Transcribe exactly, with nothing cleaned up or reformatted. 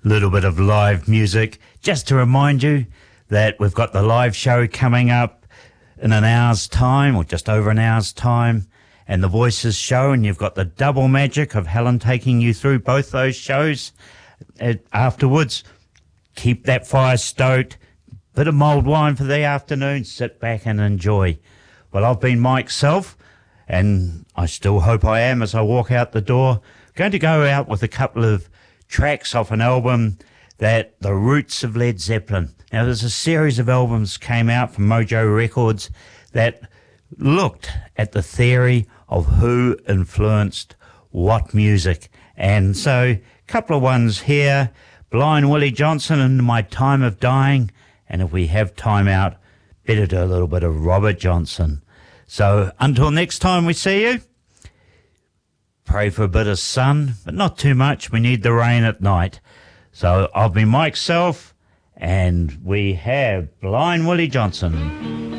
Little bit of live music just to remind you that we've got the live show coming up in an hour's time, or just over an hour's time, and the Voices show, and you've got the double magic of Helen taking you through both those shows. Uh, afterwards, keep that fire stoked, bit of mulled wine for the afternoon, sit back and enjoy. Well, I've been Mike Self, and I still hope I am as I walk out the door. Going to go out with a couple of tracks off an album that The Roots of Led Zeppelin. Now, there's a series of albums came out from Mojo Records that looked at the theory of who influenced what music. And so, a couple of ones here, Blind Willie Johnson and My Time of Dying, and if we have time out, better do a little bit of Robert Johnson. So, until next time we see you, pray for a bit of sun, but not too much. We need the rain at night. So I've been Mike Self, and we have Blind Willie Johnson.